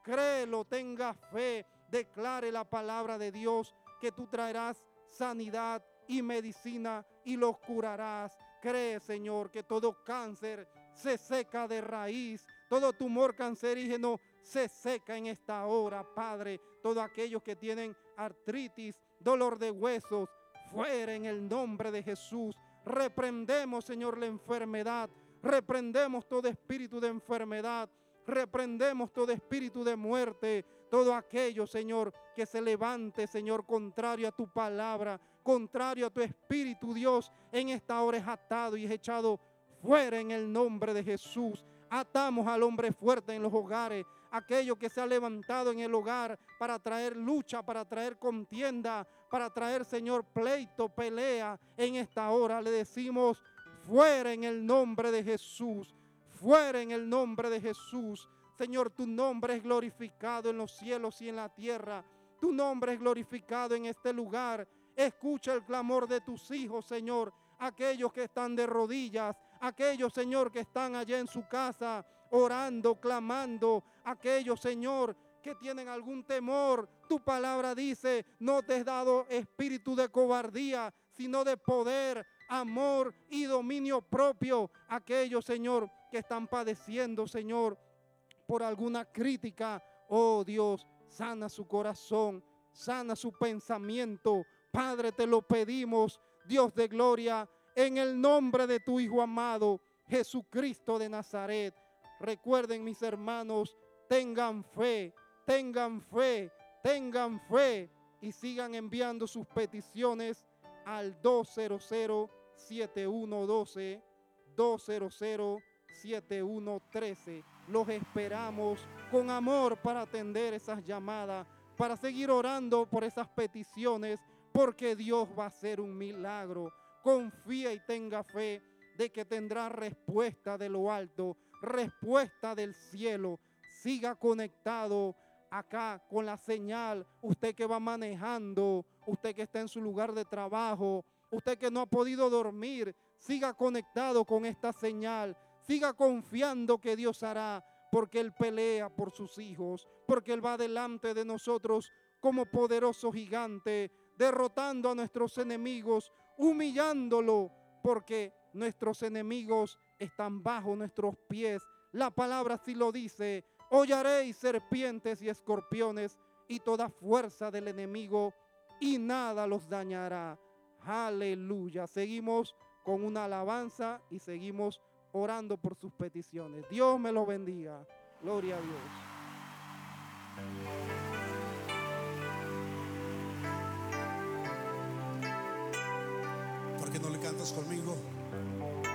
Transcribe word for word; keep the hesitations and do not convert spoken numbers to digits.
créelo, tenga fe, declare la palabra de Dios, que tú traerás sanidad y medicina y los curarás. Cree, Señor, que todo cáncer se seca de raíz, todo tumor cancerígeno se seca en esta hora, Padre. Todos aquellos que tienen artritis, dolor de huesos, fuera en el nombre de Jesús. Reprendemos, Señor, la enfermedad, reprendemos todo espíritu de enfermedad, reprendemos todo espíritu de muerte, todo aquello, Señor, que se levante, Señor, contrario a tu palabra, contrario a tu espíritu, Dios, en esta hora es atado y es echado fuera en el nombre de Jesús. Atamos al hombre fuerte en los hogares, aquello que se ha levantado en el hogar para traer lucha, para traer contienda, para traer, Señor, pleito, pelea. En esta hora le decimos fuera en el nombre de Jesús, fuera en el nombre de Jesús. Señor, tu nombre es glorificado en los cielos y en la tierra. Tu nombre es glorificado en este lugar. Escucha el clamor de tus hijos, Señor, aquellos que están de rodillas, aquellos, Señor, que están allá en su casa orando, clamando, aquellos, Señor, que tienen algún temor. Tu palabra dice, no te he dado espíritu de cobardía, sino de poder, amor y dominio propio. Aquellos, Señor, que están padeciendo, Señor, por alguna crítica, oh Dios, sana su corazón, sana su pensamiento. Padre, te lo pedimos, Dios de gloria, en el nombre de tu Hijo amado, Jesucristo de Nazaret. Recuerden, mis hermanos, tengan fe, tengan fe, tengan fe y sigan enviando sus peticiones al dos cero cero, siete uno uno dos, dos cero cero, siete uno uno tres. Los esperamos con amor para atender esas llamadas, para seguir orando por esas peticiones, porque Dios va a hacer un milagro. Confía y tenga fe de que tendrá respuesta de lo alto, respuesta del cielo. Siga conectado acá con la señal. Usted que va manejando, usted que está en su lugar de trabajo, usted que no ha podido dormir, siga conectado con esta señal. Siga confiando que Dios hará, porque Él pelea por sus hijos, porque Él va delante de nosotros como poderoso gigante, derrotando a nuestros enemigos, humillándolo, porque nuestros enemigos están bajo nuestros pies. La palabra sí lo dice: hollaréis serpientes y escorpiones y toda fuerza del enemigo, y nada los dañará. Aleluya. Seguimos con una alabanza y seguimos orando por sus peticiones. Dios me lo bendiga. Gloria a Dios. ¿Por qué no le cantas conmigo?